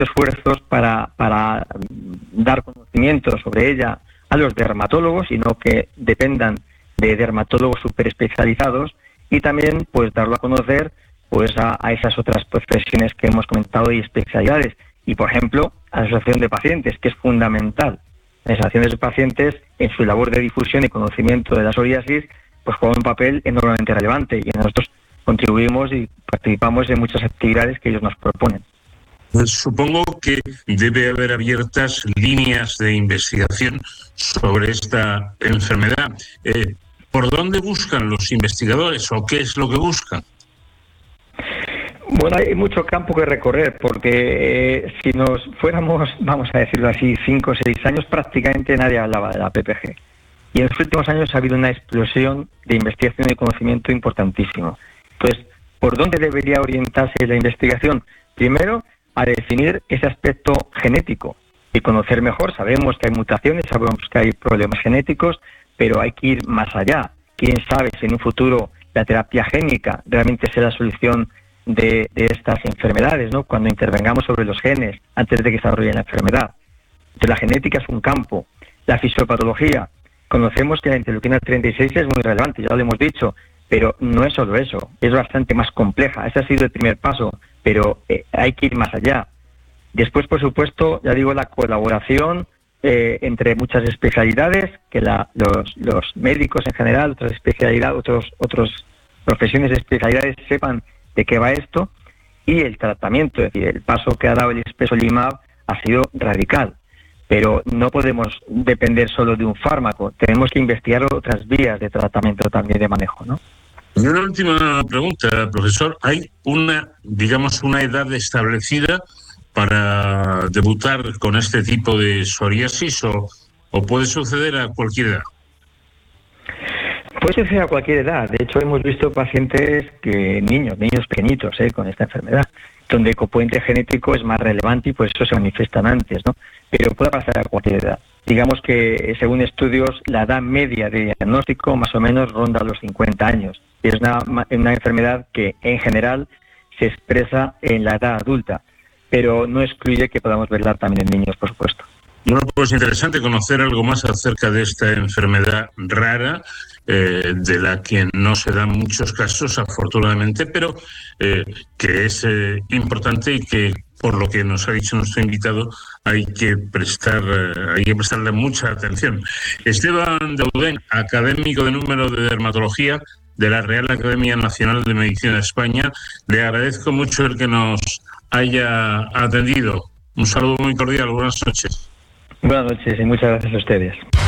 esfuerzos para dar conocimiento sobre ella a los dermatólogos y no que dependan de dermatólogos súper especializados, y también pues darlo a conocer pues a esas otras profesiones que hemos comentado y especialidades, y por ejemplo a la asociación de pacientes, que es fundamental. Las asociaciones de pacientes en su labor de difusión y conocimiento de la psoriasis pues juegan un papel enormemente relevante, y nosotros contribuimos y participamos en muchas actividades que ellos nos proponen. Supongo que debe haber abiertas líneas de investigación sobre esta enfermedad. ¿Por dónde buscan los investigadores o qué es lo que buscan? Bueno, hay mucho campo que recorrer, porque si nos fuéramos, vamos a decirlo así, 5 o 6 años, prácticamente nadie hablaba de la PPG. Y en los últimos años ha habido una explosión de investigación y conocimiento importantísimo. Entonces, ¿por dónde debería orientarse la investigación? Primero, a definir ese aspecto genético y conocer mejor. Sabemos que hay mutaciones, sabemos que hay problemas genéticos, pero hay que ir más allá. ¿Quién sabe si en un futuro la terapia génica realmente será la solución de estas enfermedades, ¿no? Cuando intervengamos sobre los genes antes de que se desarrolle la enfermedad? Entonces, la genética es un campo. La fisiopatología. Conocemos que la interleuquina 36 es muy relevante, ya lo hemos dicho, pero no es solo eso, es bastante más compleja. Ese ha sido el primer paso, pero hay que ir más allá. Después, por supuesto, ya digo, la colaboración entre muchas especialidades, que los médicos en general, otras especialidades, otras profesiones de especialidades sepan de qué va esto, y el tratamiento, es decir, el paso que ha dado el Spesolimab ha sido radical. Pero no podemos depender solo de un fármaco, tenemos que investigar otras vías de tratamiento también, de manejo, ¿no? Y una última pregunta, profesor. ¿Hay una edad establecida para debutar con este tipo de psoriasis o puede suceder a cualquier edad? Puede suceder a cualquier edad. De hecho, hemos visto pacientes niños pequeñitos con esta enfermedad, donde el componente genético es más relevante y por eso se manifiestan antes, ¿no? Pero puede pasar a cualquier edad. Digamos que, según estudios, la edad media de diagnóstico más o menos ronda los 50 años. Es una enfermedad que, en general, se expresa en la edad adulta, pero no excluye que podamos verla también en niños, por supuesto. Bueno, pues interesante conocer algo más acerca de esta enfermedad rara, de la que no se dan muchos casos, afortunadamente, pero que es importante y que, por lo que nos ha dicho nuestro invitado, hay que prestarle mucha atención. Esteban Daudén, académico de número de dermatología de la Real Academia Nacional de Medicina de España, le agradezco mucho el que nos haya atendido. Un saludo muy cordial, buenas noches. Buenas noches y muchas gracias a ustedes.